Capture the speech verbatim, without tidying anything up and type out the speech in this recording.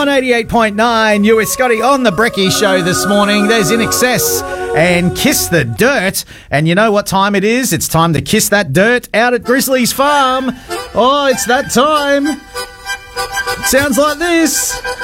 on eighty-eight point nine. You with Scotty on the Brekkie Show this morning. There's In Excess and Kiss the Dirt. And you know what time it is? It's time to kiss that dirt out at Grizzly's farm. Oh, it's that time. It sounds like this.